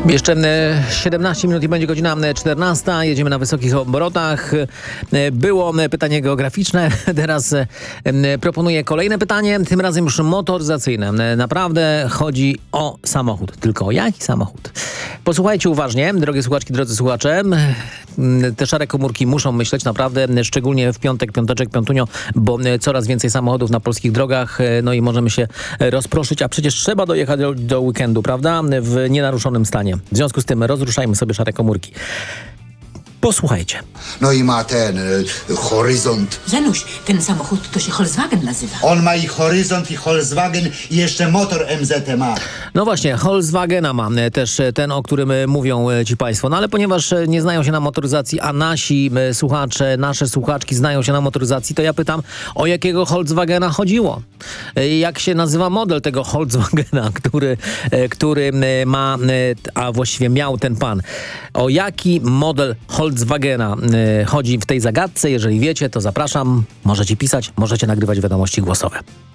Jeszcze 17 minut i będzie godzina 14. Jedziemy na wysokich obrotach. Było pytanie geograficzne. Teraz proponuję kolejne pytanie, tym razem już motoryzacyjne. Naprawdę chodzi o samochód. Tylko o jaki samochód? Posłuchajcie uważnie, drogie słuchaczki, drodzy słuchacze. Te szare komórki muszą myśleć naprawdę, szczególnie w piątek, piąteczek, piątunio, bo coraz więcej samochodów na polskich drogach, no i możemy się rozproszyć, a przecież trzeba dojechać do weekendu, prawda? W nienaruszonym stanie. W związku z tym rozruszajmy sobie szare komórki. Posłuchajcie. No i ma ten horyzont. Zenuś, ten samochód to się Volkswagen nazywa. On ma i horyzont, i Volkswagen, i jeszcze motor MZ ma. No właśnie, Volkswagena ma też ten, o którym mówią ci państwo. No ale ponieważ nie znają się na motoryzacji, a nasi słuchacze, nasze słuchaczki znają się na motoryzacji, to ja pytam, o jakiego Volkswagena chodziło? Jak się nazywa model tego Volkswagena, który ma, a właściwie miał ten pan? O jaki model Volkswagena chodzi w tej zagadce? Jeżeli wiecie, to zapraszam. Możecie pisać, możecie nagrywać wiadomości głosowe.